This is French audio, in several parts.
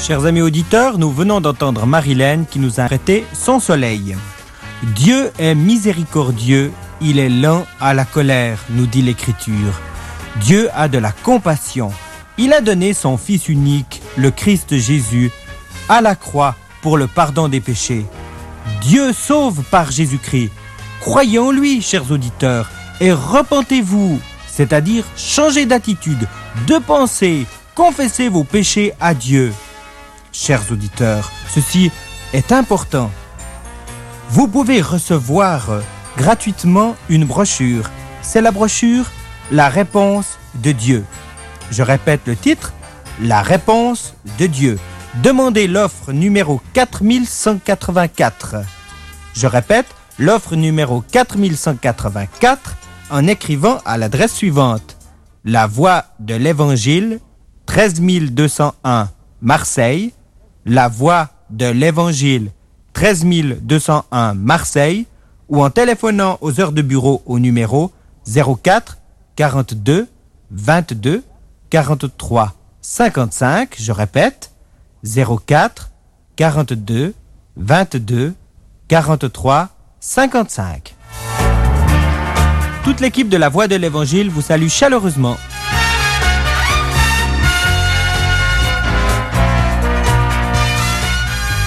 Chers amis auditeurs, nous venons d'entendre Marilène qui nous a prêté son soleil. Dieu est miséricordieux, il est lent à la colère, nous dit l'Écriture. Dieu a de la compassion. Il a donné son Fils unique, le Christ Jésus, à la croix pour le pardon des péchés. Dieu sauve par Jésus-Christ. Croyez en lui, chers auditeurs, et repentez-vous, c'est-à-dire changez d'attitude, de pensée, confessez vos péchés à Dieu. Chers auditeurs, ceci est important. Vous pouvez recevoir gratuitement une brochure. C'est la brochure « La réponse de Dieu ». Je répète le titre « La réponse de Dieu ». Demandez l'offre numéro 4184. Je répète, l'offre numéro 4184 en écrivant à l'adresse suivante. La Voix de l'Évangile, 13201 Marseille. La Voix de l'Évangile, 13201 Marseille, ou en téléphonant aux heures de bureau au numéro 04 42 22 43 55. Je répète, 04 42 22 43 55. Toute l'équipe de la Voix de l'Évangile vous salue chaleureusement.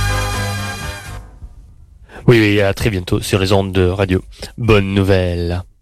Oui, à très bientôt sur les ondes de radio. Bonne nouvelle.